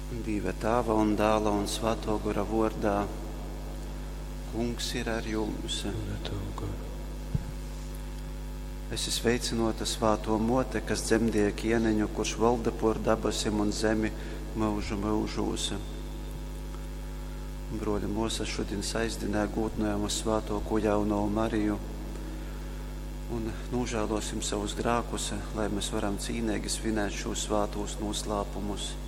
Dieva Tēva un Dēla un Svēto gara vārdā. Kungs ir ar jums. Es esmu sveicinota Svēto Mote, kas dzemdēja Ieneņu, kurš valda pār dabasim un zemi mūžu mūžos. Broļi mūsu šodien aizdinē gūtnojumu Svēto Jauno Mariju un nožēlosim savus grēkus, lai mēs varam cīnīgi svinēt šos svētos noslēpumus.